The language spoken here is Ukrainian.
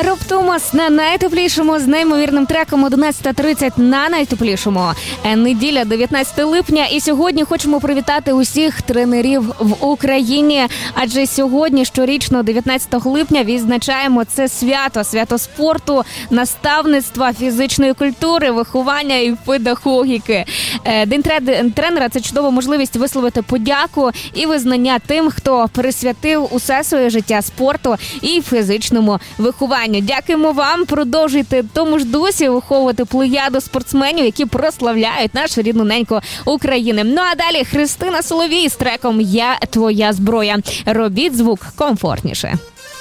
Роб Томас на найтеплішому з неймовірним треком 11:30 на найтеплішому. Неділя, 19 липня. І сьогодні хочемо привітати усіх тренерів в Україні. Адже сьогодні щорічно, 19 липня, відзначаємо це свято спорту, наставництва, фізичної культури, виховання і педагогіки. День тренера – це чудова можливість висловити подяку і визнання тим, хто присвятив усе своє життя спорту і фізичному вихованню. Дякуємо вам. Продовжуйте в тому ж дусі виховувати плеяду спортсменів, які прославляють нашу рідну неньку України. Ну а далі Христина Соловій з треком «Я твоя зброя». Робіть звук комфортніше.